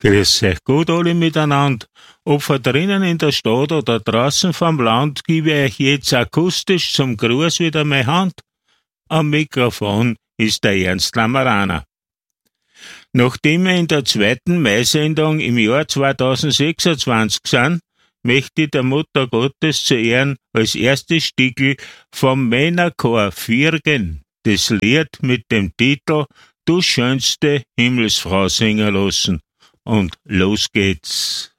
Grüß euch gut alle miteinander. Ob von drinnen in der Stadt oder draußen vom Land, gebe ich euch jetzt akustisch zum Gruß wieder meine Hand. Am Mikrofon ist der Ernst Lammeraner. Nachdem wir in der zweiten Maisendung im Jahr 2026 sind, möchte ich der Mutter Gottes zu Ehren als erstes Stickel vom Männerchor Viergen das Lied mit dem Titel Du schönste Himmelsfrau singen lassen. Und los geht's.